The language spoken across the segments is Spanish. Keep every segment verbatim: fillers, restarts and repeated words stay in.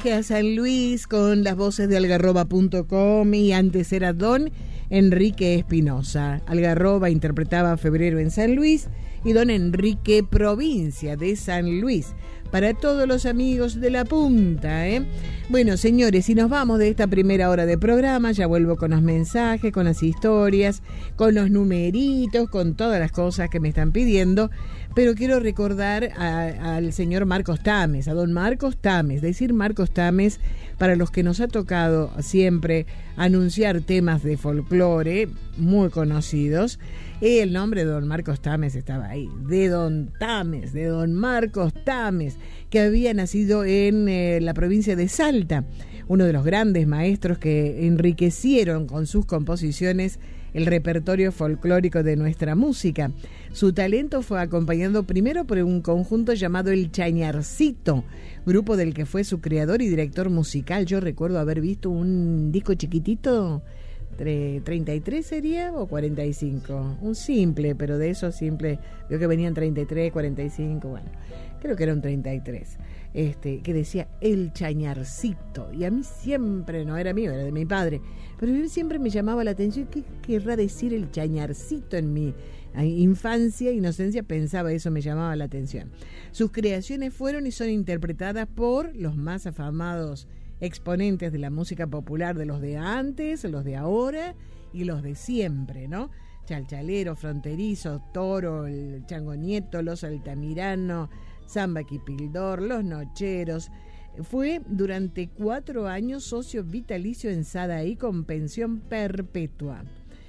Viaje a San Luis con las voces de algarroba punto com y antes era Don Enrique Espinosa. Algarroba interpretaba Febrero en San Luis y Don Enrique Provincia de San Luis. Para todos los amigos de la punta, ¿eh? Bueno, señores, si nos vamos de esta primera hora de programa, ya vuelvo con los mensajes, con las historias, con los numeritos, con todas las cosas que me están pidiendo, pero quiero recordar a, al señor Marcos Tames, a don Marcos Tames, decir Marcos Tames, para los que nos ha tocado siempre anunciar temas de folclore muy conocidos. El nombre de don Marcos Tames estaba ahí, de don Tames, de don Marcos Tames, que había nacido en eh, la provincia de Salta, uno de los grandes maestros que enriquecieron con sus composiciones el repertorio folclórico de nuestra música. Su talento fue acompañado primero por un conjunto llamado El Chañarcito, grupo del que fue su creador y director musical. Yo recuerdo haber visto un disco chiquitito, treinta y tres sería o cuarenta y cinco, un simple, pero de esos simples, veo que venían treinta y tres, cuarenta y cinco, bueno, creo que era un treinta y tres, este, que decía El Chañarcito, y a mí siempre, no era mío, era de mi padre, pero a mí siempre me llamaba la atención, ¿qué querrá decir el Chañarcito? En mi infancia, inocencia, pensaba eso, me llamaba la atención. Sus creaciones fueron y son interpretadas por los más afamados exponentes de la música popular, de los de antes, los de ahora y los de siempre, ¿no? Chalchalero, Fronterizo, Toro, el Chango Nieto, Los Altamirano, Samba Quipildor, Los Nocheros. Fue durante cuatro años socio vitalicio en Sadaí con pensión perpetua.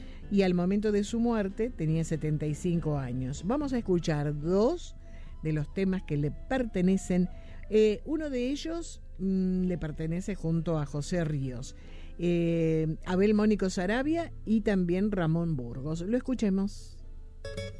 Y al momento de su muerte tenía setenta y cinco años. Vamos a escuchar dos de los temas que le pertenecen. Eh, uno de ellos mmm, le pertenece junto a José Ríos, eh, Abel Mónico Sarabia y también Ramón Burgos. Lo escuchemos.